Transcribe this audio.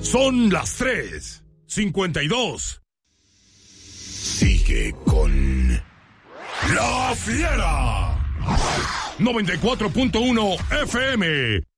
Son las 3:52. Sigue con La Fiera. 94.1 FM.